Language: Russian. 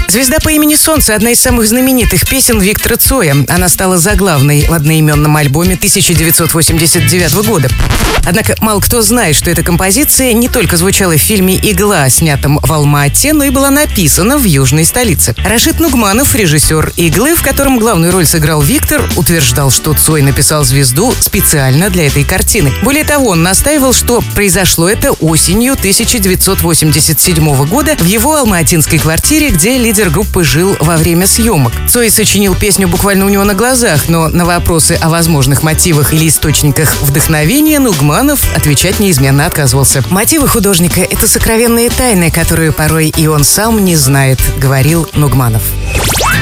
«Звезда по имени Солнце» — одна из самых знаменитых песен Виктора Цоя. Она стала заглавной в одноименном альбоме 1989 года. Однако мало кто знает, что эта композиция не только звучала в фильме «Игла», снятом в Алма-Ате, но и была написана в южной столице. Рашид Нугманов, режиссер «Иглы», в котором главную роль сыграл Виктор, утверждал, что Цой написал «Звезду» специально для этой картины. Более того, он настаивал, что произошло это осенью 1987 года в его алматинской квартире, где лидер группы жил во время съемок. Цой сочинил песню буквально у него на глазах, но на вопросы о возможных мотивах или источниках вдохновения Нугманов отвечать неизменно отказывался. «Мотивы художника — это сокровенные тайны, которую порой и он сам не знает», — говорил Нугманов.